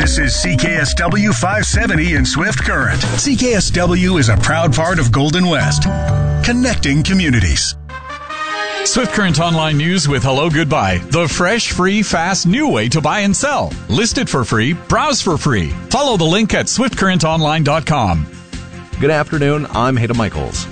This is CKSW 570 in Swift Current. CKSW is a proud part of Golden West, connecting communities. Swift Current Online News with Hello Goodbye, the fresh, free, fast, new way to buy and sell. List it for free, browse for free. Follow the link at swiftcurrentonline.com. Good afternoon, I'm Hayden Michaels.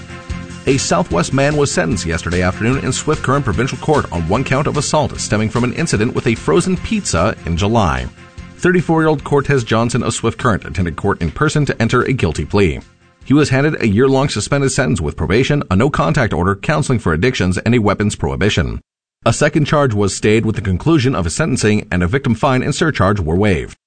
A Southwest man was sentenced yesterday afternoon in Swift Current Provincial Court on one count of assault stemming from an incident with a frozen pizza in July. 34-year-old Cortez Johnson of Swift Current attended court in person to enter a guilty plea. He was handed a year-long suspended sentence with probation, a no-contact order, counseling for addictions, and a weapons prohibition. A second charge was stayed with the conclusion of his sentencing, and a victim fine and surcharge were waived.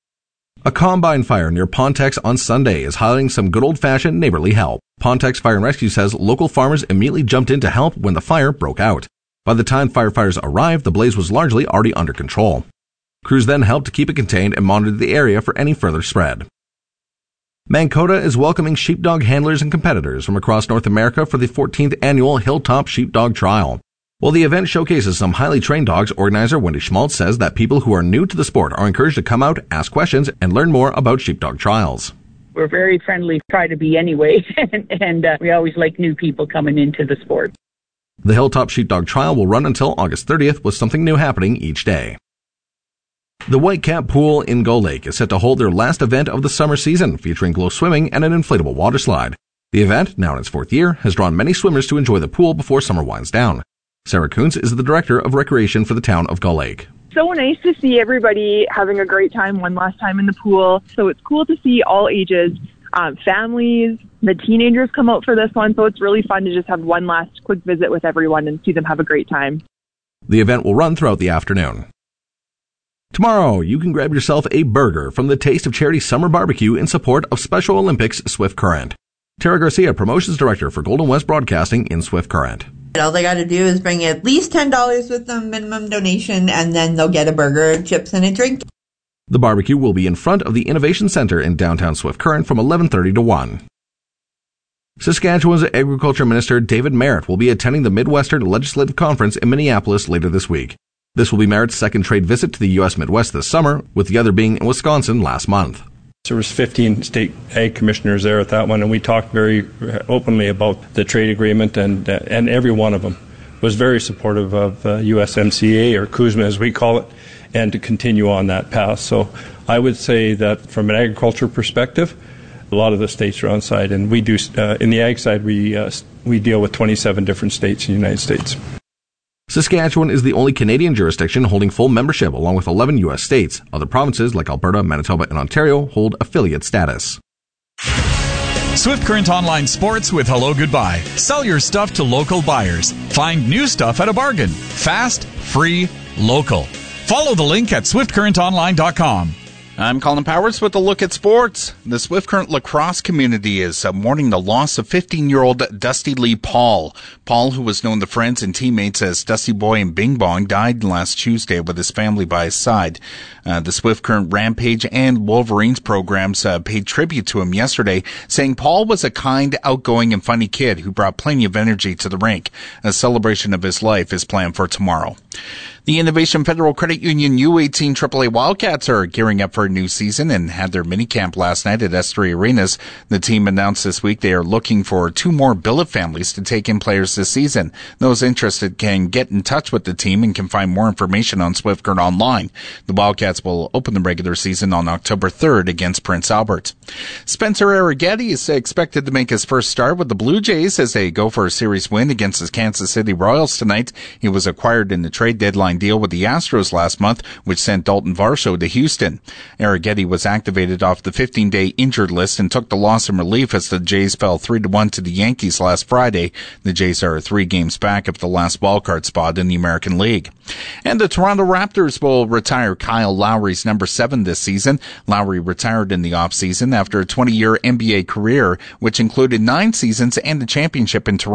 A combine fire near Pontex on Sunday is highlighting some good old-fashioned neighborly help. Pontex Fire and Rescue says local farmers immediately jumped in to help when the fire broke out. By the time firefighters arrived, the blaze was largely already under control. Crews then helped to keep it contained and monitored the area for any further spread. Mankota is welcoming sheepdog handlers and competitors from across North America for the 14th annual Hilltop Sheepdog Trial. While the event showcases some highly trained dogs, organizer Wendy Schmaltz says that people who are new to the sport are encouraged to come out, ask questions, and learn more about sheepdog trials. We're very friendly, try to be anyway, and we always like new people coming into the sport. The Hilltop Sheepdog Trial will run until August 30th with something new happening each day. The Whitecap Pool in Gull Lake is set to hold their last event of the summer season, featuring glow swimming and an inflatable water slide. The event, now in its fourth year, has drawn many swimmers to enjoy the pool before summer winds down. Sarah Kuntz is the Director of Recreation for the town of Gull Lake. So nice to see everybody having a great time one last time in the pool. So it's cool to see all ages, families, the teenagers come out for this one. So it's really fun to just have one last quick visit with everyone and see them have a great time. The event will run throughout the afternoon. Tomorrow, you can grab yourself a burger from the Taste of Charity Summer Barbecue in support of Special Olympics Swift Current. Tara Garcia, Promotions Director for Golden West Broadcasting in Swift Current. All they got to do is bring at least $10 with the minimum donation, and then they'll get a burger, chips, and a drink. The barbecue will be in front of the Innovation Center in downtown Swift Current from 11:30 to 1. Saskatchewan's Agriculture Minister David Merritt will be attending the Midwestern Legislative Conference in Minneapolis later this week. This will be Merritt's second trade visit to the U.S. Midwest this summer, with the other being in Wisconsin last month. There was 15 state ag commissioners there at that one, and we talked very openly about the trade agreement, and every one of them was very supportive of USMCA, or CUSMA as we call it, and to continue on that path. So I would say that from an agriculture perspective, a lot of the states are on side, and we do in the ag side we deal with 27 different states in the United States. Saskatchewan is the only Canadian jurisdiction holding full membership, along with 11 U.S. states. Other provinces like Alberta, Manitoba, and Ontario hold affiliate status. Swift Current Online Sports with Hello Goodbye. Sell your stuff to local buyers. Find new stuff at a bargain. Fast, free, local. Follow the link at swiftcurrentonline.com. I'm Colin Powers with a look at sports. The Swift Current lacrosse community is mourning the loss of 15-year-old Dusty Lee Paul. Paul, who was known to friends and teammates as Dusty Boy and Bing Bong, died last Tuesday with his family by his side. The Swift Current Rampage and Wolverines programs paid tribute to him yesterday, saying Paul was a kind, outgoing, and funny kid who brought plenty of energy to the rink. A celebration of his life is planned for tomorrow. The Innovation Federal Credit Union U18 AAA Wildcats are gearing up for a new season and had their minicamp last night at S3 Arenas. The team announced this week they are looking for 2 more billet families to take in players this season. Those interested can get in touch with the team and can find more information on Swift Current online. The Wildcats will open the regular season on October 3rd against Prince Albert. Spencer Arrighetti is expected to make his first start with the Blue Jays as they go for a series win against the Kansas City Royals tonight. He was acquired in the trade deadline deal with the Astros last month, which sent Dalton Varsho to Houston. Arrighetti was activated off the 15-day injured list and took the loss in relief as the Jays fell 3-1 to the Yankees last Friday. The Jays are 3 games back of the last wildcard spot in the American League. And the Toronto Raptors will retire Kyle Lowry's number 7 this season. Lowry retired in the offseason after a 20-year NBA career, which included 9 seasons and a championship in Toronto.